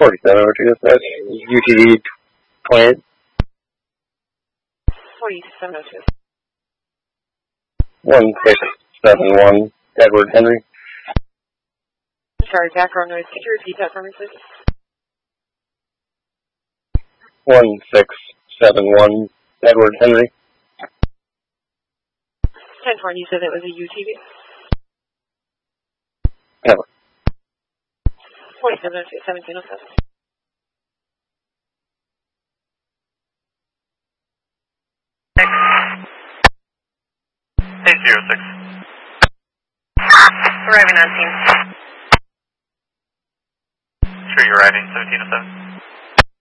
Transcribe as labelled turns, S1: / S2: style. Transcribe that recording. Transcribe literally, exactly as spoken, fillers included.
S1: forty-seven over two, that's U T V twenty-eight.
S2: forty-seven oh two.
S1: one six seven one, Edward Henry.
S2: Sorry, background noise. Could you repeat that for me, please?
S1: one six seven one, Edward Henry.
S2: ten twenty, you said that was a U T V?
S1: Yeah.
S2: forty-seven oh two, seventeen oh seven.
S3: eight zero six.
S2: Arriving on scene.
S3: Sure, you're arriving, seventeen oh seven.